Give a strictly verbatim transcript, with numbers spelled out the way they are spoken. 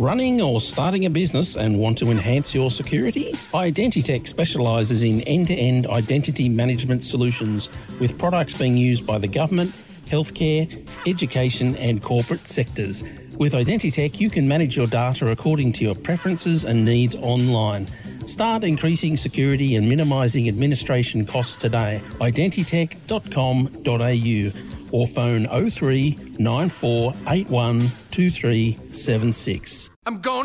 Running or starting a business and want to enhance your security? Identitech specialises in end-to-end identity management solutions with products being used by the government, healthcare, education and corporate sectors. With Identitech, you can manage your data according to your preferences and needs online. Start increasing security and minimising administration costs today. identitech dot com dot a u or phone oh three nine four eight one two three seven six. I'm going